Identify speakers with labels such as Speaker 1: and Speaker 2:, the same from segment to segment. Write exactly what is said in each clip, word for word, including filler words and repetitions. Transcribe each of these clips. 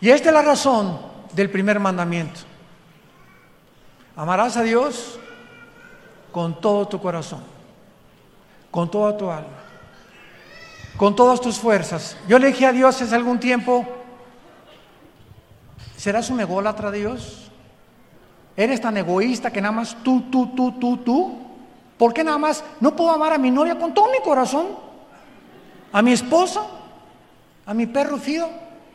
Speaker 1: Y esta es la razón del primer mandamiento. Amarás a Dios con todo tu corazón, con toda tu alma, con todas tus fuerzas. Yo le dije a Dios hace algún tiempo: ¿serás un ególatra, Dios? ¿Eres tan egoísta que nada más tú, tú, tú, tú, tú? ¿Por qué nada más no puedo amar a mi novia con todo mi corazón? ¿A mi esposa? ¿A mi perro Fido?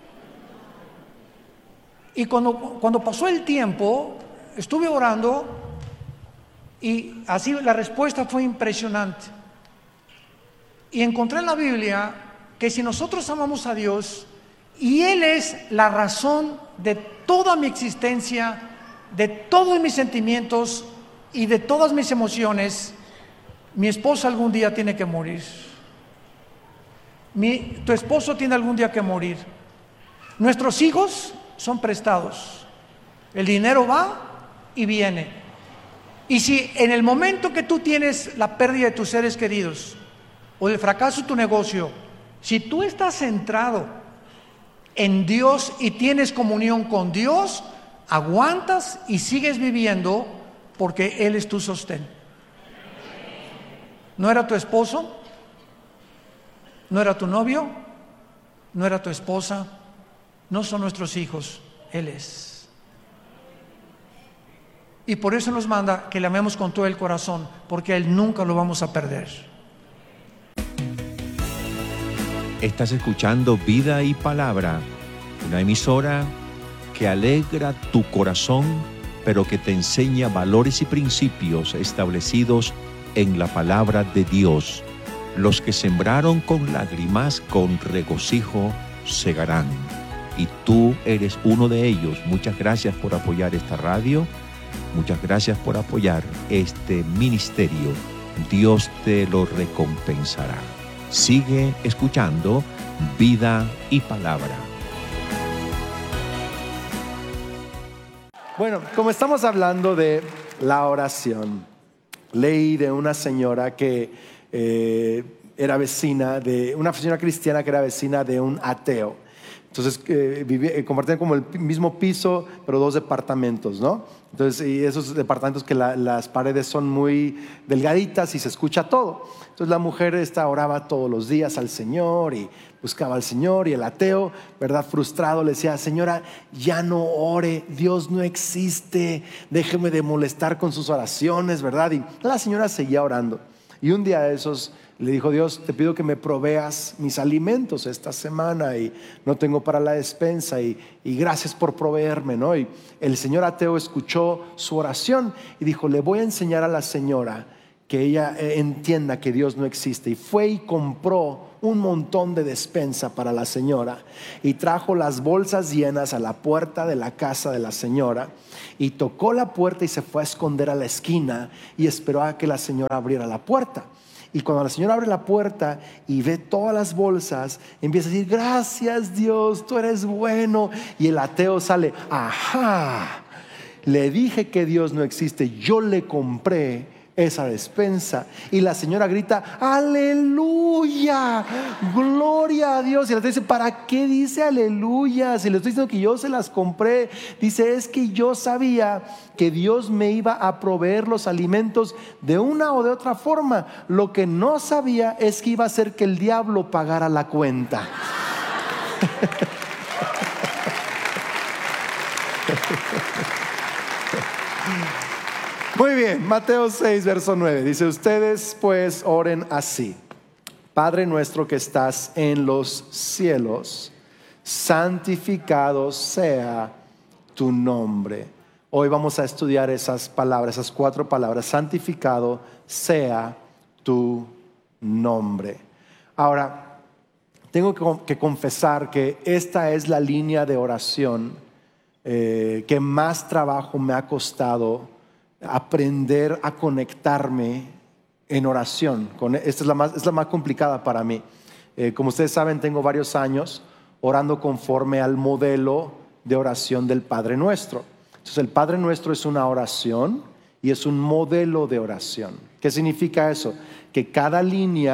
Speaker 1: Y cuando, cuando pasó el tiempo, estuve orando y así la respuesta fue impresionante. Y encontré en la Biblia que si nosotros amamos a Dios y Él es la razón de toda mi existencia, de todos mis sentimientos y de todas mis emociones, mi esposa algún día tiene que morir. Mi, tu esposo tiene algún día que morir. Nuestros hijos son prestados. El dinero va y viene. Y si en el momento que tú tienes la pérdida de tus seres queridos o el fracaso de tu negocio, si tú estás centrado en Dios y tienes comunión con Dios, aguantas y sigues viviendo porque Él es tu sostén. ¿No era tu esposo? ¿No era tu novio? ¿No era tu esposa? No son nuestros hijos, Él es. Y por eso nos manda que le amemos con todo el corazón, porque a Él nunca lo vamos a perder.
Speaker 2: Estás escuchando Vida y Palabra, una emisora que alegra tu corazón, pero que te enseña valores y principios establecidos en la palabra de Dios. Los que sembraron con lágrimas, con regocijo segarán. Y tú eres uno de ellos. Muchas gracias por apoyar esta radio. Muchas gracias por apoyar este ministerio. Dios te lo recompensará. Sigue escuchando Vida y Palabra.
Speaker 3: Bueno, como estamos hablando de la oración, leí de una señora que eh, era vecina de una señora cristiana que era vecina de un ateo. Entonces eh, vivía, eh, compartían como el mismo piso, pero dos departamentos, ¿no? Entonces, y esos departamentos que la, las paredes son muy delgaditas y se escucha todo. Entonces la mujer esta oraba todos los días al Señor y buscaba al Señor, y el ateo, ¿verdad?, frustrado, le decía: señora, ya no ore, Dios no existe, déjeme de molestar con sus oraciones, ¿verdad? Y la señora seguía orando. Y un día de esos le dijo: Dios, te pido que me proveas mis alimentos esta semana y no tengo para la despensa y, y gracias por proveerme, ¿no? Y el señor ateo escuchó su oración y dijo: le voy a enseñar a la señora que ella entienda que Dios no existe. Y fue y compró un montón de despensa para la señora y trajo las bolsas llenas a la puerta de la casa de la señora y tocó la puerta y se fue a esconder a la esquina y esperó a que la señora abriera la puerta. Y cuando la señora abre la puerta y ve todas las bolsas, empieza a decir: gracias Dios, tú eres bueno. Y el ateo sale: ajá, le dije que Dios no existe, yo le compré esa despensa. Y la señora grita: aleluya, gloria a Dios. Y el ateo dice: ¿para qué dice aleluya? Si le estoy diciendo que yo se las compré. Dice: es que yo sabía que Dios me iba a proveer los alimentos de una o de otra forma. Lo que no sabía es que iba a hacer que el diablo pagara la cuenta. Muy bien, Mateo seis, verso nueve. Dice: ustedes pues oren así: Padre nuestro que estás en los cielos, santificado sea tu nombre. Hoy vamos a estudiar esas palabras, esas cuatro palabras: santificado sea tu nombre. Ahora, tengo que confesar que esta es la línea de oración eh, que más trabajo me ha costado aprender a conectarme en oración. Esta es la más, es la más complicada para mí. Eh, como ustedes saben, tengo varios años orando conforme al modelo de oración del Padre Nuestro. Entonces, el Padre Nuestro es una oración y es un modelo de oración. ¿Qué significa eso? Que cada línea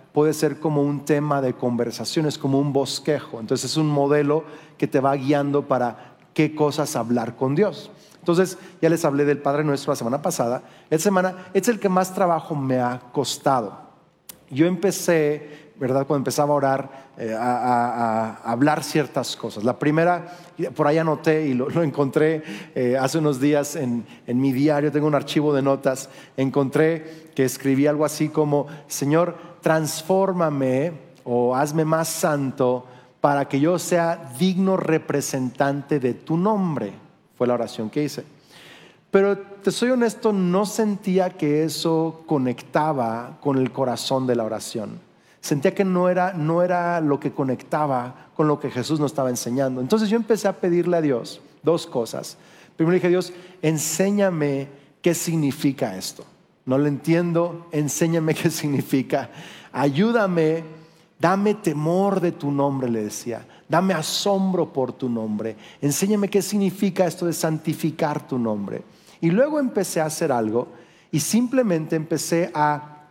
Speaker 3: puede ser como un tema de conversación, es como un bosquejo. Entonces es un modelo que te va guiando para qué cosas hablar con Dios. Entonces ya les hablé del Padre Nuestro la semana pasada. Esta semana es el que más trabajo me ha costado. Yo empecé, ¿verdad? Cuando empezaba a orar, eh, a, a, a hablar ciertas cosas. La primera, por ahí anoté y lo, lo encontré eh, hace unos días en, en mi diario, tengo un archivo de notas, encontré que escribí algo así como: Señor, transfórmame o hazme más santo para que yo sea digno representante de tu nombre. Fue la oración que hice. Pero te soy honesto, no sentía que eso conectaba con el corazón de la oración. Sentía que no era, no era lo que conectaba con lo que Jesús nos estaba enseñando. Entonces yo empecé a pedirle a Dios dos cosas. Primero le dije: Dios, enséñame qué significa esto. No lo entiendo, enséñame qué significa. Ayúdame, dame temor de tu nombre, le decía. Dame asombro por tu nombre. Enséñame qué significa esto de santificar tu nombre. Y luego empecé a hacer algo y simplemente empecé a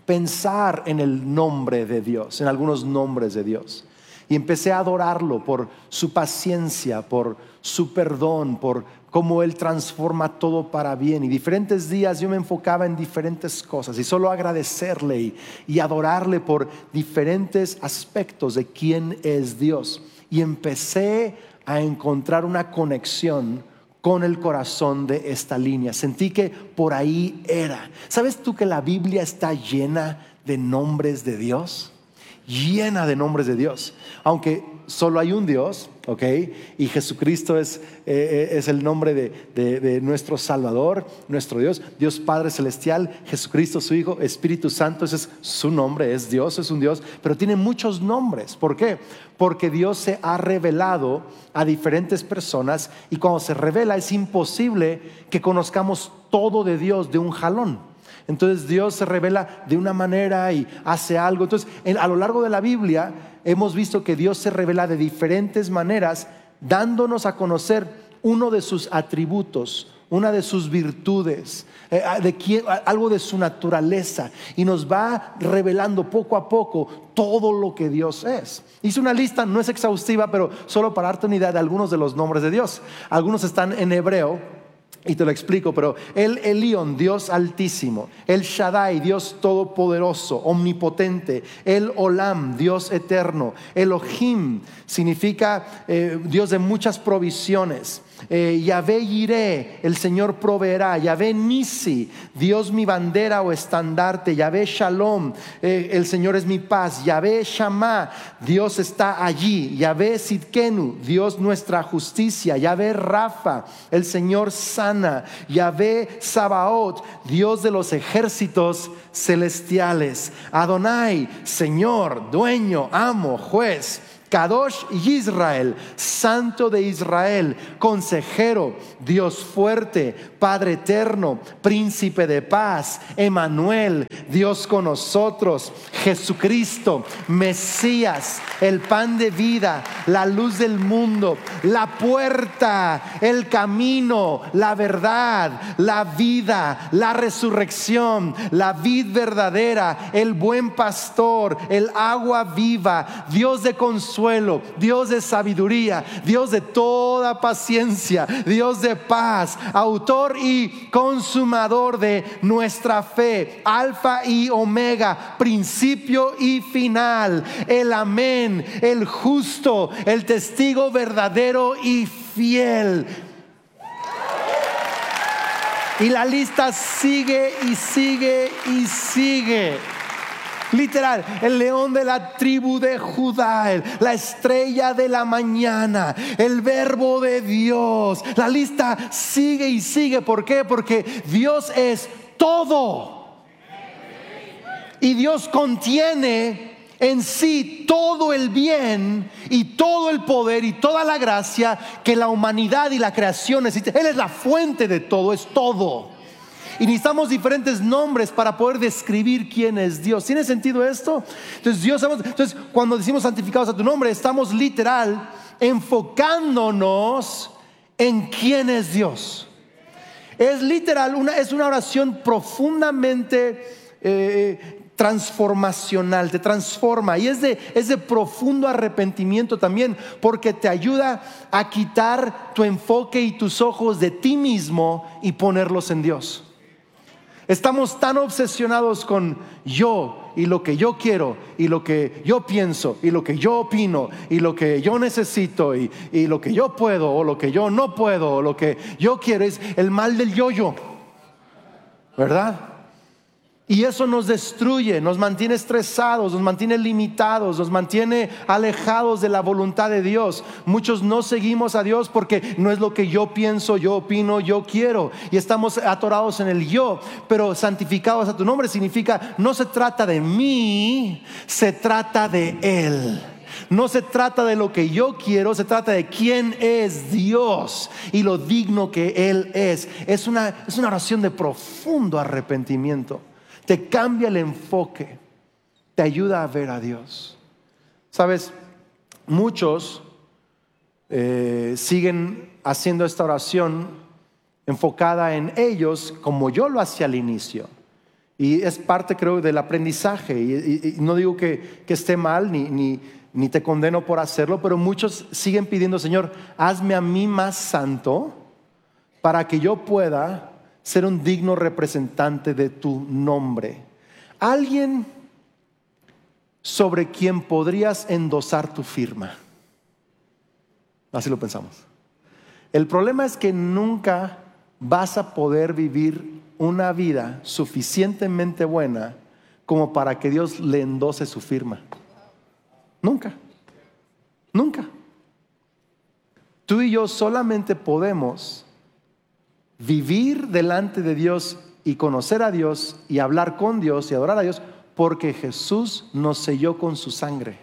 Speaker 3: pensar en el nombre de Dios, en algunos nombres de Dios. Y empecé a adorarlo por su paciencia, por su perdón, por cómo Él transforma todo para bien. Y diferentes días yo me enfocaba en diferentes cosas y solo agradecerle y, y adorarle por diferentes aspectos de quién es Dios. Y empecé a encontrar una conexión con el corazón de esta línea. Sentí que por ahí era. ¿Sabes tú que la Biblia está llena de nombres de Dios? Llena de nombres de Dios. Aunque solo hay un Dios, ¿ok? Y Jesucristo es, eh, es el nombre de, de, de nuestro Salvador, nuestro Dios, Dios Padre Celestial, Jesucristo su Hijo, Espíritu Santo. Ese es su nombre, es Dios, es un Dios, pero tiene muchos nombres. ¿Por qué? Porque Dios se ha revelado a diferentes personas y cuando se revela es imposible que conozcamos todo de Dios de un jalón. Entonces Dios se revela de una manera y hace algo. Entonces a lo largo de la Biblia hemos visto que Dios se revela de diferentes maneras, dándonos a conocer uno de sus atributos, una de sus virtudes, eh, de quién, algo de su naturaleza, y nos va revelando poco a poco todo lo que Dios es. Hice una lista, no es exhaustiva, pero solo para darte una idea de algunos de los nombres de Dios. Algunos están en hebreo y te lo explico, pero el Elión, Dios altísimo; el Shaddai, Dios todopoderoso, omnipotente; el Olam, Dios eterno; Elohim significa eh, Dios de muchas provisiones; eh, Yahvé Yireh, el Señor proveerá; Yahvé Nisi, Dios mi bandera o estandarte; Yahvé Shalom, eh, el Señor es mi paz; Yahvé Shammah, Dios está allí; Yahvé Sidkenu, Dios nuestra justicia; Yahvé Rafa, el Señor sana; Yahvé Sabaoth, Dios de los ejércitos celestiales; Adonai, Señor, dueño, amo, juez; Kadosh Israel, Santo de Israel; Consejero, Dios fuerte, Padre eterno, Príncipe de paz; Emmanuel, Dios con nosotros; Jesucristo, Mesías, el pan de vida, la luz del mundo, la puerta, el camino, la verdad, la vida, la resurrección, la vid verdadera, el buen pastor, el agua viva; Dios de consuelo, Dios de sabiduría, Dios de toda paciencia, Dios de paz, autor y consumador de nuestra fe, alfa y omega, principio y final, el amén, el justo, el testigo verdadero y fiel. Y la lista sigue y sigue y sigue. Literal, el león de la tribu de Judá, la estrella de la mañana, el verbo de Dios. La lista sigue y sigue. ¿Por qué? Porque Dios es todo. Y Dios contiene en sí todo el bien y todo el poder y toda la gracia que la humanidad y la creación necesitan. Él es la fuente de todo, es todo. Y necesitamos diferentes nombres para poder describir quién es Dios. ¿Tiene sentido esto? Entonces, Dios, entonces cuando decimos santificados a tu nombre, estamos literal enfocándonos en quién es Dios. Es literal, una, es una oración profundamente eh, transformacional, te transforma y es de, es de profundo arrepentimiento también, porque te ayuda a quitar tu enfoque y tus ojos de ti mismo y ponerlos en Dios. Estamos tan obsesionados con yo y lo que yo quiero y lo que yo pienso y lo que yo opino y lo que yo necesito y, y lo que yo puedo o lo que yo no puedo o lo que yo quiero. Es el mal del yo-yo, ¿verdad? Y eso nos destruye, nos mantiene estresados, nos mantiene limitados, nos mantiene alejados de la voluntad de Dios. Muchos no seguimos a Dios porque no es lo que yo pienso, yo opino, yo quiero. Y estamos atorados en el yo. Pero santificados a tu nombre significa no se trata de mí, se trata de Él. No se trata de lo que yo quiero, se trata de quién es Dios y lo digno que Él es. Es una, es una oración de profundo arrepentimiento. Te cambia el enfoque, te ayuda a ver a Dios. Sabes, muchos eh, siguen haciendo esta oración enfocada en ellos como yo lo hacía al inicio. Y es parte, creo, del aprendizaje. Y, y, y no digo que, que esté mal, ni, ni, ni te condeno por hacerlo, pero muchos siguen pidiendo: Señor, hazme a mí más santo para que yo pueda ser un digno representante de tu nombre. Alguien sobre quien podrías endosar tu firma. Así lo pensamos. El problema es que nunca vas a poder vivir una vida suficientemente buena como para que Dios le endose su firma. Nunca. Nunca. Tú y yo solamente podemos vivir delante de Dios y conocer a Dios y hablar con Dios y adorar a Dios porque Jesús nos selló con su sangre.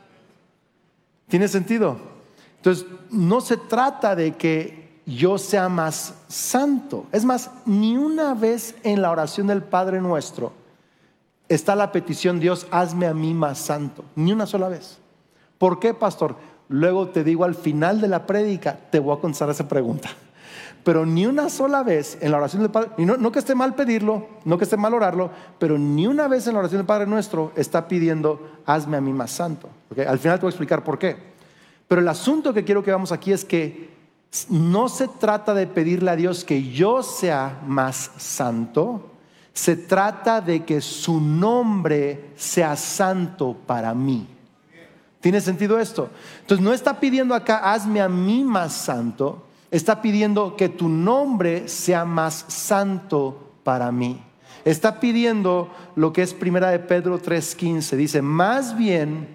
Speaker 3: ¿Tiene sentido? Entonces, no se trata de que yo sea más santo. Es más, ni una vez en la oración del Padre Nuestro está la petición: Dios, hazme a mí más santo. Ni una sola vez. ¿Por qué, pastor? Luego te digo, al final de la prédica te voy a contestar esa pregunta. Pero ni una sola vez en la oración del Padre, y no, no que esté mal pedirlo, no que esté mal orarlo, pero ni una vez en la oración del Padre Nuestro está pidiendo: hazme a mí más santo. ¿Okay? Al final te voy a explicar por qué. Pero el asunto que quiero que veamos aquí es que no se trata de pedirle a Dios que yo sea más santo, se trata de que su nombre sea santo para mí. ¿Tiene sentido esto? Entonces no está pidiendo acá: hazme a mí más santo. Está pidiendo que tu nombre sea más santo para mí. Está pidiendo lo que es primera de Pedro tres quince. Dice: más bien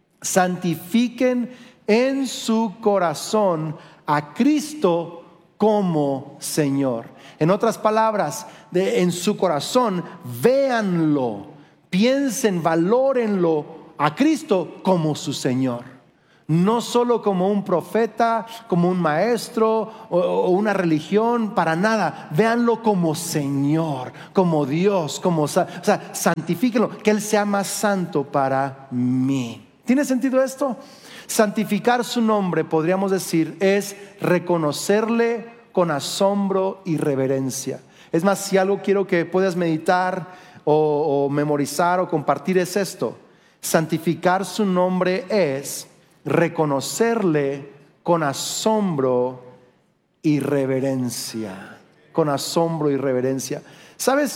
Speaker 3: santifiquen en su corazón a Cristo como Señor. En otras palabras, de, en su corazón, véanlo, piensen, valórenlo a Cristo como su Señor. No solo como un profeta, como un maestro o, o una religión, para nada. Véanlo como Señor, como Dios, como, o sea, santifíquenlo, que Él sea más santo para mí. ¿Tiene sentido esto? Santificar su nombre, podríamos decir, es reconocerle con asombro y reverencia. Es más, si algo quiero que puedas meditar o, o memorizar o compartir, es esto: santificar su nombre es reconocerle con asombro y reverencia. Con asombro y reverencia. ¿Sabes?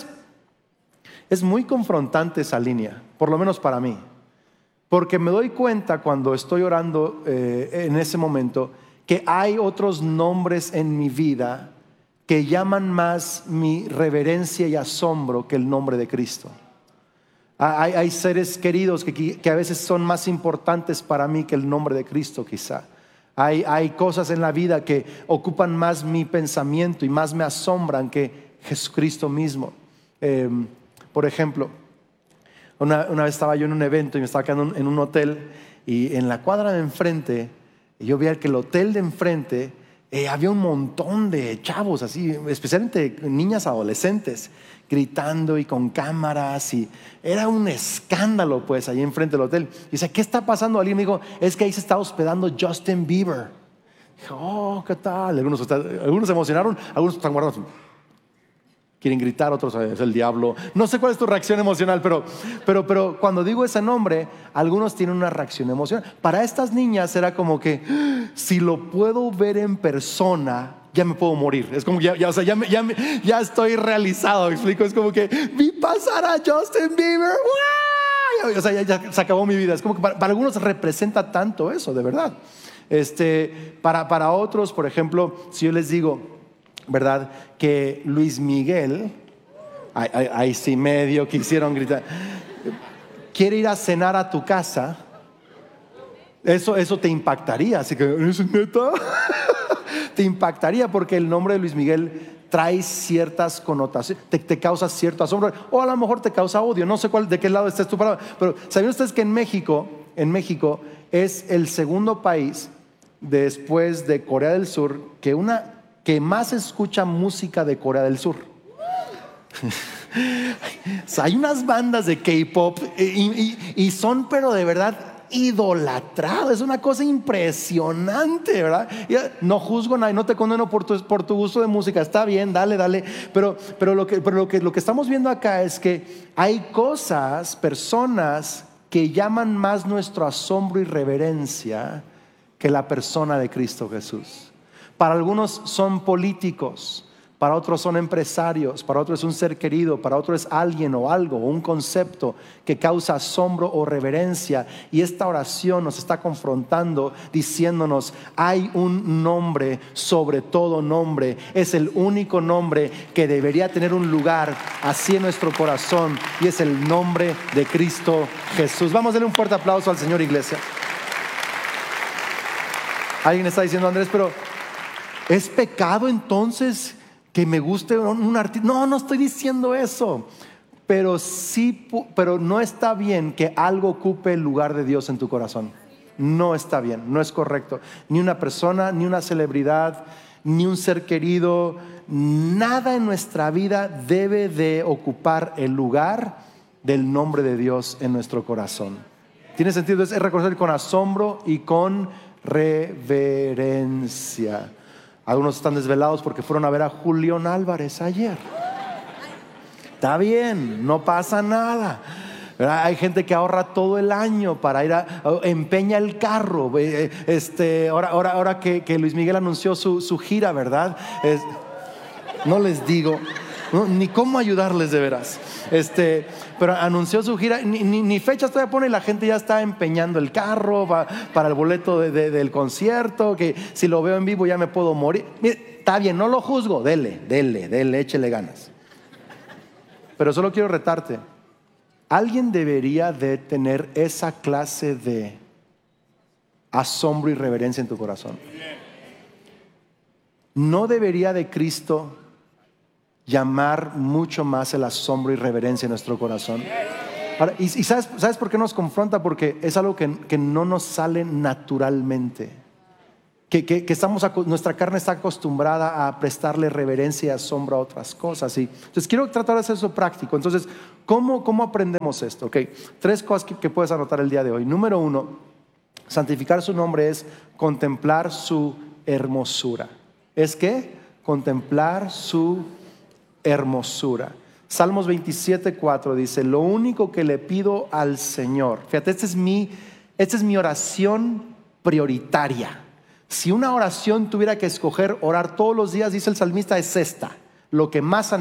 Speaker 3: Es muy confrontante esa línea, por lo menos para mí, porque me doy cuenta cuando estoy orando eh, en ese momento que hay otros nombres en mi vida que llaman más mi reverencia y asombro que el nombre de Cristo. Hay, hay seres queridos que, que a veces son más importantes para mí que el nombre de Cristo quizá. Hay, hay cosas en la vida que ocupan más mi pensamiento y más me asombran que Jesucristo mismo. Eh, por ejemplo, una, una vez estaba yo en un evento y me estaba quedando en un hotel, y en la cuadra de enfrente yo veía que el hotel de enfrente eh, había un montón de chavos así, especialmente niñas adolescentes, gritando y con cámaras, y era un escándalo pues ahí enfrente del hotel. Y dice: ¿qué está pasando? Alguien me dijo: es que ahí se está hospedando Justin Bieber. Dije: oh, ¿qué tal? Algunos, algunos se emocionaron, algunos están guardando. quieren gritar, otros es el diablo. No sé cuál es tu reacción emocional, pero, pero, pero cuando digo ese nombre, algunos tienen una reacción emocional. Para estas niñas era como que, si lo puedo ver en persona, ya me puedo morir. Es como que ya, ya, o sea, ya, me, ya, me, ya estoy realizado, ¿me explico? Es como que vi pasar a Justin Bieber, ¡wow! O sea, ya, ya se acabó mi vida. Es como que para, para algunos representa tanto eso, de verdad. Este, para, para otros, por ejemplo, si yo les digo, ¿verdad?, que Luis Miguel, ahí, ahí, ahí sí medio quisieron gritar, quiere ir a cenar a tu casa, eso, eso te impactaría. Así que, ¿es neta? Te impactaría porque el nombre de Luis Miguel trae ciertas connotaciones, te, te causa cierto asombro, o a lo mejor te causa odio. No sé cuál, de qué lado estés tu palabra, pero ¿sabían ustedes que en México, en México es el segundo país después de Corea del Sur que una que más escucha música de Corea del Sur? O sea, hay unas bandas de K-pop y, y, y son, pero de verdad, idolatrado. Es una cosa impresionante, ¿verdad? No juzgo a nadie, no te condeno por tu, por tu gusto de música. Está bien, dale, dale. Pero, pero, lo, que, pero lo, que, lo que estamos viendo acá es que hay cosas, personas que llaman más nuestro asombro y reverencia que la persona de Cristo Jesús. Para algunos son políticos, para otros son empresarios, para otros es un ser querido, para otros es alguien o algo o un concepto que causa asombro o reverencia. Y esta oración nos está confrontando, diciéndonos: hay un nombre sobre todo nombre, es el único nombre que debería tener un lugar así en nuestro corazón, y es el nombre de Cristo Jesús. Vamos a darle un fuerte aplauso al Señor, iglesia. Alguien está diciendo: Andrés, pero ¿es pecado entonces que me guste un artista? No, no estoy diciendo eso. Pero sí, pero no está bien que algo ocupe el lugar de Dios en tu corazón. No está bien, no es correcto. Ni una persona, ni una celebridad, ni un ser querido, nada en nuestra vida debe de ocupar el lugar del nombre de Dios en nuestro corazón. ¿Tiene sentido? Es reconocer con asombro y con reverencia. Algunos están desvelados porque fueron a ver a Julián Álvarez ayer. Está bien, no pasa nada. ¿Verdad? Hay gente que ahorra todo el año para ir a, empeña el carro. Este, ahora, ahora, ahora que, que Luis Miguel anunció su, su gira, ¿verdad? Es, no les digo, no, ni cómo ayudarles de veras. Este, pero anunció su gira, ni, ni, ni fechas todavía pone, y la gente ya está empeñando el carro va, para el boleto de, de, del concierto, que si lo veo en vivo ya me puedo morir. Mire, está bien, no lo juzgo, dele, dele, dele, échele ganas. Pero solo quiero retarte. Alguien debería de tener esa clase de asombro y reverencia en tu corazón. ¿No debería de Cristo llamar mucho más el asombro y reverencia en nuestro corazón? Ahora, y, y ¿sabes, ¿sabes por qué nos confronta? Porque es algo que, que no nos sale naturalmente. Que, que, que estamos, nuestra carne está acostumbrada a prestarle reverencia y asombro a otras cosas. Y, entonces quiero tratar de hacer eso práctico. Entonces, ¿cómo, cómo aprendemos esto? Okay. Tres cosas que, que puedes anotar el día de hoy. Número uno, santificar su nombre es contemplar su hermosura. ¿Es qué? Contemplar su hermosura. Salmos veintisiete cuatro dice: lo único que le pido al Señor, fíjate, esta es mi, esta es mi oración prioritaria. Si una oración tuviera que escoger orar todos los días, dice el salmista, es esta: lo que más